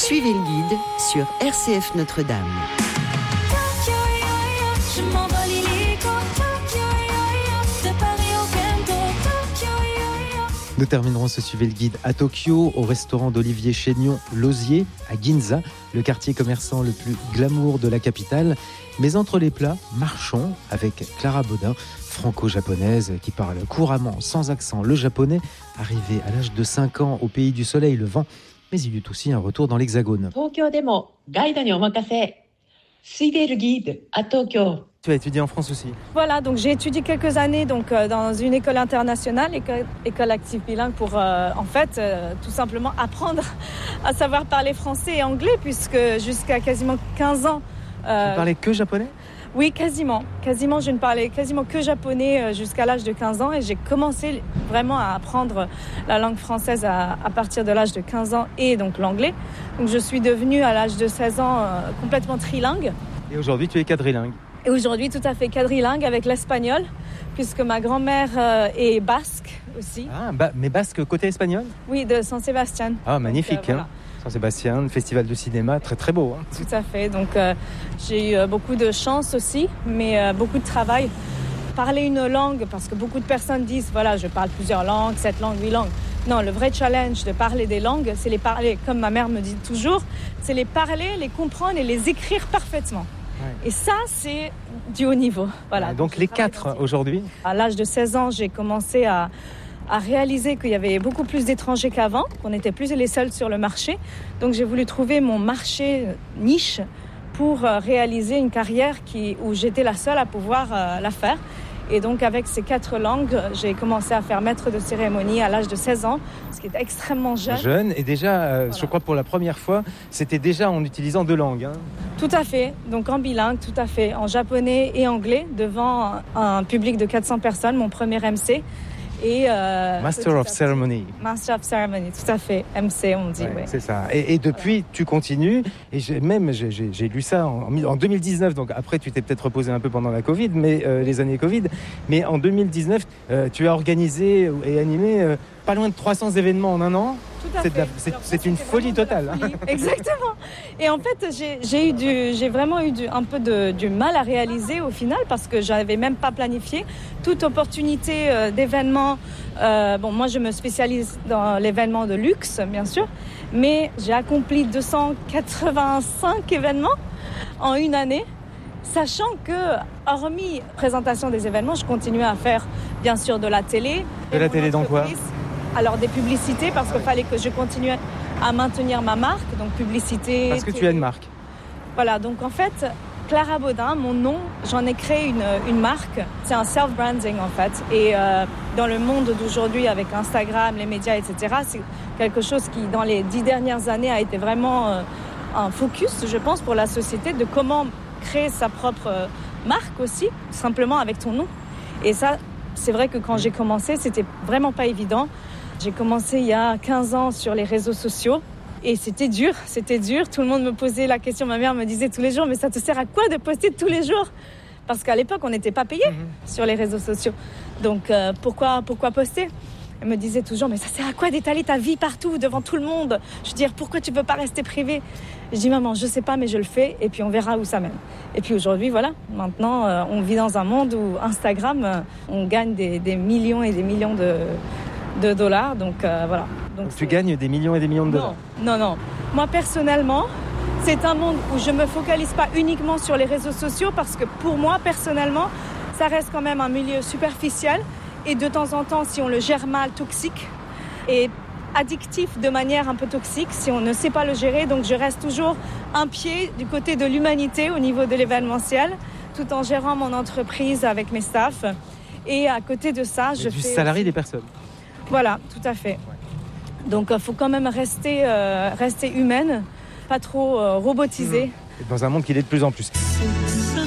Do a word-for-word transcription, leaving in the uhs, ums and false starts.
Suivez le guide sur R C F Notre-Dame. Nous terminerons ce Suivez le guide à Tokyo, au restaurant d'Olivier Chénion, l'Osier, à Ginza, le quartier commerçant le plus glamour de la capitale. Mais entre les plats, marchons avec Clara Baudin, franco-japonaise qui parle couramment, sans accent, le japonais, arrivée à l'âge de cinq ans au pays du soleil levant. Mais il y eut aussi un retour dans l'Hexagone. Tu as étudié en France aussi. Voilà, donc j'ai étudié quelques années donc, euh, dans une école internationale, école, école active bilingue, pour euh, en fait euh, tout simplement apprendre à savoir parler français et anglais, puisque jusqu'à quasiment quinze ans... Euh, tu ne parlais que japonais ? Oui, quasiment. Quasiment, je ne parlais quasiment que japonais jusqu'à l'âge de quinze ans, et j'ai commencé vraiment à apprendre la langue française à, à partir de l'âge de quinze ans, et donc l'anglais. Donc je suis devenue à l'âge de seize ans euh, complètement trilingue. Et aujourd'hui, tu es quadrilingue. Et aujourd'hui, tout à fait quadrilingue avec l'espagnol, puisque ma grand-mère euh, est basque aussi. Ah, bah, mais basque côté espagnol ? Oui, de San Sebastián. Ah, magnifique. Donc, euh, voilà. hein. San Sebastián, festival de cinéma, très très beau. Hein. Tout à fait. Donc, euh, j'ai eu euh, beaucoup de chance aussi, mais euh, beaucoup de travail. Parler une langue, parce que beaucoup de personnes disent, voilà, je parle plusieurs langues, sept langues, huit langues. Non, le vrai challenge de parler des langues, c'est les parler, comme ma mère me dit toujours, c'est les parler, les comprendre et les écrire parfaitement. Ouais. Et ça, c'est du haut niveau. Voilà. Ouais, donc, donc les quatre aujourd'hui ? À l'âge de seize ans, j'ai commencé à, à réaliser qu'il y avait beaucoup plus d'étrangers qu'avant, qu'on n'était plus les seuls sur le marché. Donc j'ai voulu trouver mon marché niche pour euh, réaliser une carrière qui, où j'étais la seule à pouvoir euh, la faire. Et donc, avec ces quatre langues, j'ai commencé à faire maître de cérémonie à l'âge de seize ans, ce qui est extrêmement jeune. Jeune, et déjà, euh, voilà. Je crois que pour la première fois, c'était déjà en utilisant deux langues. Hein. Tout à fait, donc en bilingue, tout à fait, en japonais et anglais, devant un public de quatre cents personnes, mon premier M C. Et euh, Master of Ceremony. Master of Ceremony, tout à fait. M C, on dit. Ouais, ouais. C'est ça. Et, et depuis, voilà. Tu continues. Et j'ai, même, j'ai, j'ai, j'ai lu ça en, en deux mille dix-neuf. Donc après, tu t'es peut-être reposé un peu pendant la Covid, mais euh, les années Covid. Mais en deux mille dix-neuf, euh, tu as organisé et animé euh, pas loin de trois cents événements en un an. Tout à c'est, fait. La, c'est, c'est une folie totale. Folie. Exactement. Et en fait, j'ai, j'ai, eu du, j'ai vraiment eu du, un peu de, du mal à réaliser au final, parce que je n'avais même pas planifié. Toute opportunité euh, d'événement, euh, bon, moi je me spécialise dans l'événement de luxe, bien sûr, mais j'ai accompli deux cent quatre-vingt-cinq événements en une année, sachant que, hormis présentation des événements, je continuais à faire, bien sûr, de la télé. De la télé dans quoi ? Alors des publicités, parce qu'il fallait que je continue à maintenir ma marque, donc publicité. Parce que télé. Tu as une marque. Voilà, donc en fait, Clara Baudin, mon nom, j'en ai créé une, une marque. C'est un self-branding en fait. Et euh, dans le monde d'aujourd'hui, avec Instagram, les médias, et cetera, c'est quelque chose qui, dans les dix dernières années, a été vraiment euh, un focus, je pense, pour la société, de comment créer sa propre euh, marque aussi, simplement avec ton nom. Et ça, c'est vrai que quand j'ai commencé, c'était vraiment pas évident. J'ai commencé il y a quinze ans sur les réseaux sociaux et c'était dur, c'était dur. Tout le monde me posait la question, ma mère me disait tous les jours, mais ça te sert à quoi de poster tous les jours ? Parce qu'à l'époque, on n'était pas payé mmh. sur les réseaux sociaux. Donc euh, pourquoi, pourquoi poster ? Elle me disait toujours, mais ça sert à quoi d'étaler ta vie partout, devant tout le monde ? Je veux dire, pourquoi tu ne peux pas rester privée ? Je dis, maman, je ne sais pas, mais je le fais et puis on verra où ça mène. Et puis aujourd'hui, voilà, maintenant, euh, on vit dans un monde où Instagram, euh, on gagne des, des millions et des millions de... de dollars, donc euh, voilà. Donc, donc tu gagnes des millions et des millions de dollars ? Non, non, non. Moi, personnellement, c'est un monde où je ne me focalise pas uniquement sur les réseaux sociaux, parce que pour moi, personnellement, ça reste quand même un milieu superficiel et de temps en temps, si on le gère mal, toxique et addictif de manière un peu toxique, si on ne sait pas le gérer. Donc je reste toujours un pied du côté de l'humanité au niveau de l'événementiel, tout en gérant mon entreprise avec mes staffs. Et à côté de ça, et je du fais... salarié des personnes. Voilà, tout à fait. Ouais. Donc, il euh, faut quand même rester, euh, rester humaine, pas trop euh, robotisée. Mmh. Dans un monde qui l'est de plus en plus.